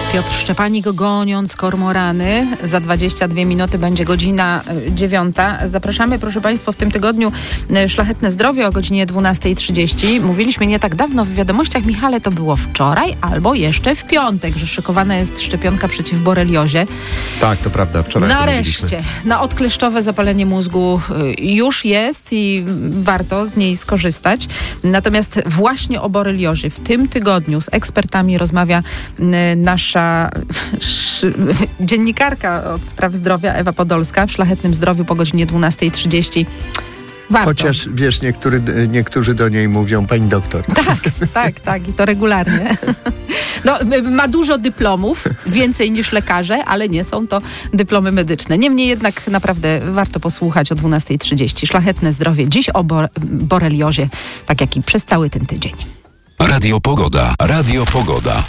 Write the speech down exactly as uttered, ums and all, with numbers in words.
Piotr Szczepanik, goniąc kormorany. Za dwadzieścia dwie minuty będzie godzina dziewiąta. Zapraszamy, proszę Państwa, w tym tygodniu Szlachetne Zdrowie o godzinie dwunasta trzydzieści. Mówiliśmy nie tak dawno w wiadomościach, Michale, to było wczoraj albo jeszcze w piątek, że szykowana jest szczepionka przeciw boreliozie. Tak, to prawda, wczoraj Nareszcie, na odkleszczowe zapalenie mózgu już jest i warto z niej skorzystać. Natomiast właśnie o boreliozie w tym tygodniu z ekspertami rozmawia nasza sz, dziennikarka od spraw zdrowia Ewa Podolska w Szlachetnym Zdrowiu po godzinie dwunasta trzydzieści. Warto. Chociaż, wiesz, niektóry, niektórzy do niej mówią pani doktor. Tak, tak, tak i to regularnie. No, ma dużo dyplomów, więcej niż lekarze, ale nie są to dyplomy medyczne. Niemniej jednak naprawdę warto posłuchać o dwunasta trzydzieści. Szlachetne Zdrowie. Dziś o bor- boreliozie, tak jak i przez cały ten tydzień. Radio Pogoda. Radio Pogoda.